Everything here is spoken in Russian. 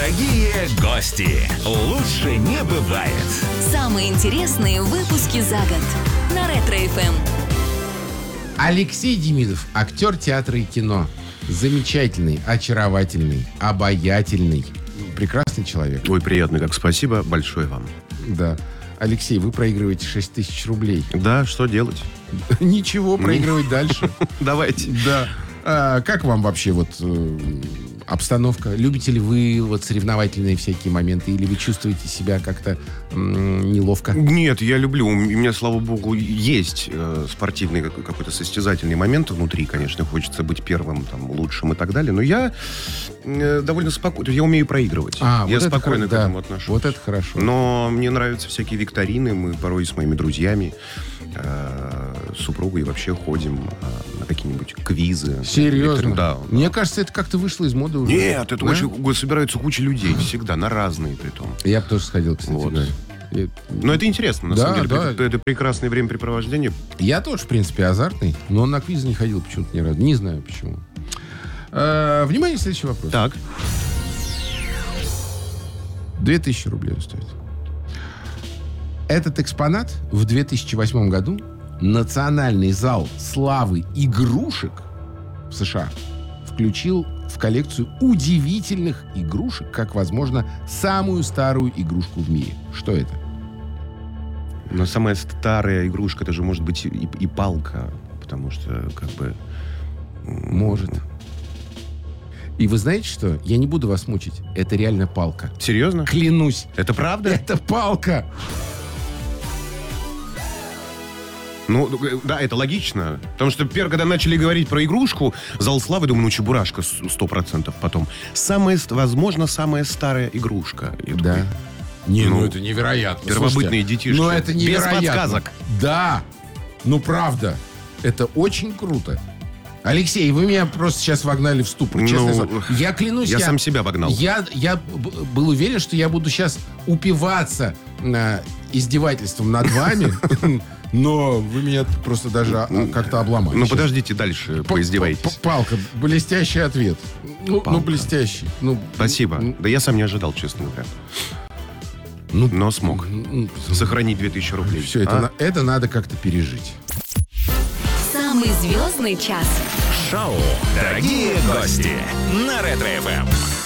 Дорогие гости, лучше не бывает. Самые интересные выпуски за год на Ретро-ФМ. Алексей Демидов, актер театра и кино. Замечательный, очаровательный, обаятельный, прекрасный человек. Ой, приятно, как спасибо большое вам. Да. Алексей, вы проигрываете 6 тысяч рублей. Да, что делать? Ничего, проигрывать дальше. Давайте. Да. Как вам вообще обстановка? Любите ли вы соревновательные всякие моменты? Или вы чувствуете себя как-то неловко? Нет, я люблю. У меня, слава богу, есть спортивный какой-то состязательный момент внутри. Конечно, хочется быть первым, лучшим и так далее. Но я довольно спокойно. Я умею проигрывать. Я спокойно к этому отношусь. Вот это хорошо. Но мне нравятся всякие викторины. Мы порой с моими друзьями, с супругой вообще ходим на какие-нибудь квизы. Серьезно? Да. Мне кажется, это как-то вышло из моды уже. Нет, это очень собираются куча людей всегда, на разные притом. Я бы тоже сходил, кстати говоря. Но это интересно, на самом деле. Да. Это прекрасное времяпрепровождение. Я тоже, в принципе, азартный, но на квизы не ходил почему-то ни разу. Не знаю почему. Внимание, следующий вопрос. Так. 2000 рублей он стоит. Этот экспонат в 2008 году Национальный зал славы игрушек в США включил в коллекцию удивительных игрушек, как, возможно, самую старую игрушку в мире. Что это? Но самая старая игрушка, это же может быть и палка, потому что Может. И вы знаете что? Я не буду вас мучить. Это реально палка. Серьезно? Клянусь. Это правда? Это палка. Да, это логично. Потому что, когда начали говорить про игрушку, зал славы, думаю, чебурашка 100% потом. Возможно, самая старая игрушка. Да. Это невероятно. Первобытные детишки. Это невероятно. Без подсказок. Да. Правда. Это очень круто. Алексей, вы меня просто сейчас вогнали в ступор. Честное слово. Я клянусь, я сам себя вогнал. Я был уверен, что я буду сейчас упиваться издевательством над вами. Но вы меня просто даже как-то обломали. Подождите, дальше поиздевайтесь. Палка. Блестящий ответ. Блестящий. Спасибо. Да я сам не ожидал, честно говоря. Но смог сохранить 2000 рублей. Все, это надо как-то пережить. Самый звездный час. Шоу «Дорогие гости» на Ретро-ФМ.